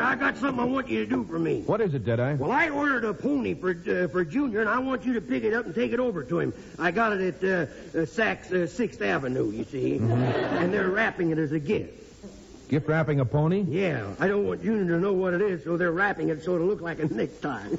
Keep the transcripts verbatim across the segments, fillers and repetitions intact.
I got something I want you to do for me. What is it, Deadeye? Well, I ordered a pony for uh, for Junior, and I want you to pick it up and take it over to him. I got it at uh, uh, Saks uh, sixth Avenue, you see. Mm-hmm. And they're wrapping it as a gift. Gift wrapping a pony? Yeah. I don't want Junior to know what it is, so they're wrapping it so it'll look like a necktie.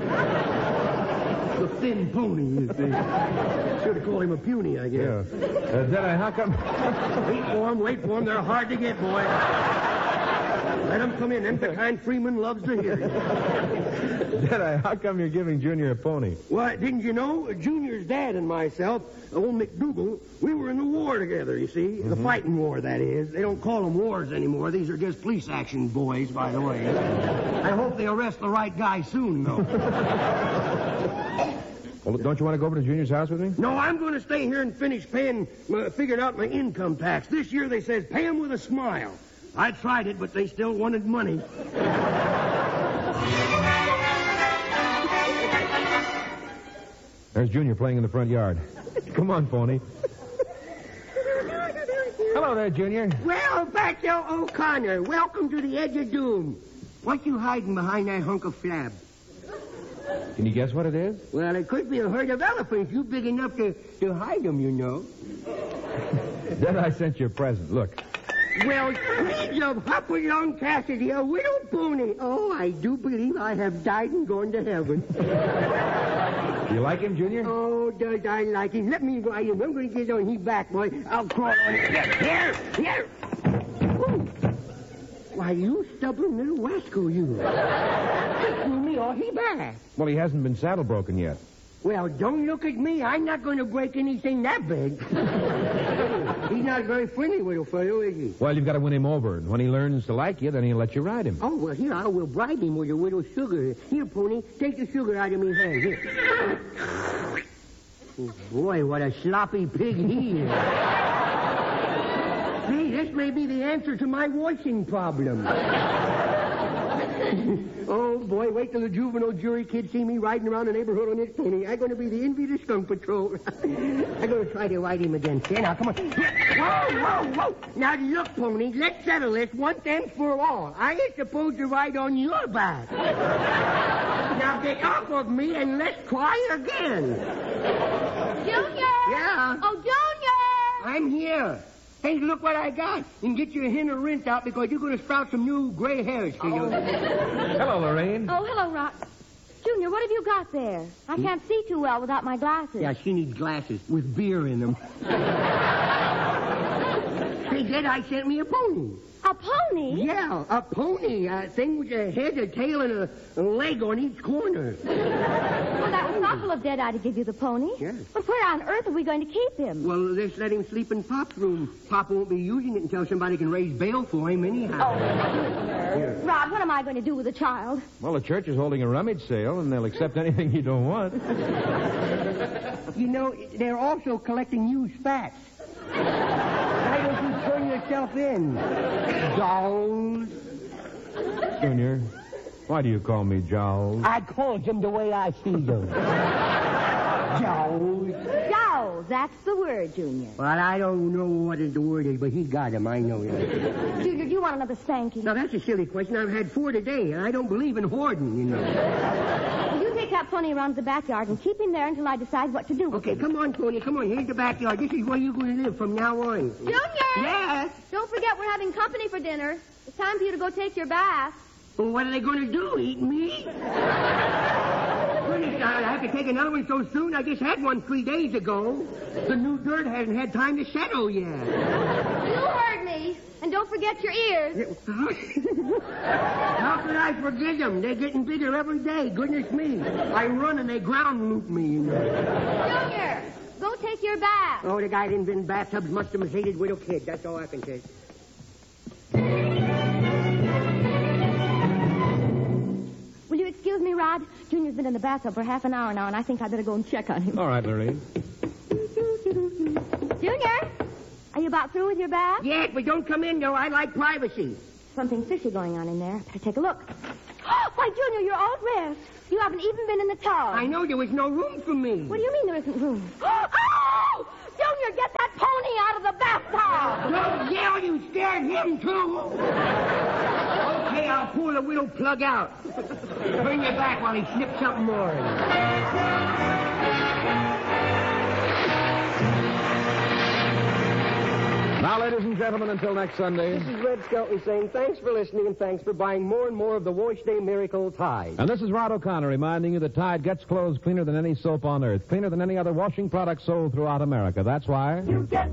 The thin pony, you see. Should have called him a puny, I guess. Yeah. Uh, Deadeye, how come... Wait for him, wait for him. They're hard to get, boy. Let them come in. Them the kind Freeman loves to hear. Deadeye, how come you're giving Junior a pony? Well, didn't you know? Junior's dad and myself, old McDougal, we were in the war together, you see. Mm-hmm. The fighting war, that is. They don't call them wars anymore. These are just police action boys, by the way. I hope they arrest the right guy soon, though. Well, don't you want to go over to Junior's house with me? No, I'm going to stay here and finish paying, uh, figuring out my income tax. This year they says pay him with a smile. I tried it, but they still wanted money. There's Junior playing in the front yard. Come on, Pony. Hello there, Junior. Well, Bacto O'Connor, welcome to the edge of doom. What you hiding behind that hunk of flab? Can you guess what it is? Well, it could be a herd of elephants. You big enough to, to hide them, you know. Then I sent you a present. Look. Well, please of Hopalong Cassidy, a widow pony. Oh, I do believe I have died and gone to heaven. You like him, Junior? Oh, does I like him? Let me ride him. I'm going to get on his back, boy. I'll crawl on him. Here, here. Ooh. Why, you stubborn little rascal, you. You threw me off his back. Well, he hasn't been saddle broken yet. Well, don't look at me. I'm not going to break anything that big. He's not very friendly, little fellow, is he? Well, you've got to win him over. And when he learns to like you, then he'll let you ride him. Oh, well, here, I will bribe him with a little sugar. Here, Pony, take the sugar out of me hand. Here. Oh, boy, what a sloppy pig he is. Hey, this may be the answer to my washing problem. Oh, boy, wait till the juvenile jury kids see me riding around the neighborhood on this pony. I'm going to be the envy of the skunk patrol. I'm going to try to ride him again. Here, now, come on. Whoa, whoa, whoa. Now, look, Pony, let's settle this once and for all. I ain't supposed to ride on your back. Now, get off of me and let's try again. Junior! Yeah? Oh, Junior! I'm here. Hey, look what I got. And get your hen or rinse out because you're going to sprout some new gray hairs to you. Oh. Hello, Lorraine. Oh, hello, Rock. Junior, what have you got there? I can't see too well without my glasses. Yeah, she needs glasses with beer in them. Hey, Deadeye sent me a pony. A pony? Yeah, a pony. A thing with a head, a tail, and a, a leg on each corner. Well, that was thoughtful of Deadeye to give you the pony. Yes. But where on earth are we going to keep him? Well, let's let him sleep in Pop's room. Pop won't be using it until somebody can raise bail for him anyhow. Oh, Junior. Rod, what am I going to do with the child? Well, the church is holding a rummage sale, and they'll accept anything you don't want. You know, they're also collecting used facts. Why don't you turn yourself in? Jowls. Junior, why do you call me Jowls? I called him the way I see them. Jowls. Jowls, that's the word, Junior. Well, I don't know what the word is, but he got him. I know that. Junior, do you want another spanking? Now, that's a silly question. I've had four today, and I don't believe in hoarding, you know. Well, you take that pony around to the backyard and keep him there until I decide what to do with Okay, him. come on, Tony. Come on. Here's the backyard. This is where you're going to live from now on. Junior! Yes? Don't forget we're having company for dinner. It's time for you to go take your bath. Well, what are they going to do? Eat me? Goodness, I have to take another one so soon. I just had one three days ago. The new dirt hasn't had time to settle yet. You heard me. And don't forget your ears. How could I forget them? They're getting bigger every day. Goodness me. I run and they ground loop me, you know. Junior, go take your bath. Oh, the guy that invented bathtubs must have hated little kids. That's all I can say. Will you excuse me, Rod? Junior's been in the bathtub for half an hour now, and I think I'd better go and check on him. All right, Lorraine. Junior, are you about through with your bath? Yes, but don't come in, though. I like privacy. Something fishy going on in there. Better take a look. Why, Junior, you're all dressed. You haven't even been in the tub. I know there was no room for me. What do you mean there isn't room? Oh! Junior, get that pony out of the bathtub! Don't yell. You scared him, too. Okay, I'll pull the willow plug out. Bring you back while he snips something more. Now, ladies and gentlemen, until next Sunday. This is Red Skelton saying thanks for listening and thanks for buying more and more of the Wash Day Miracle Tide. And this is Rod O'Connor reminding you that Tide gets clothes cleaner than any soap on earth, cleaner than any other washing product sold throughout America. That's why... You get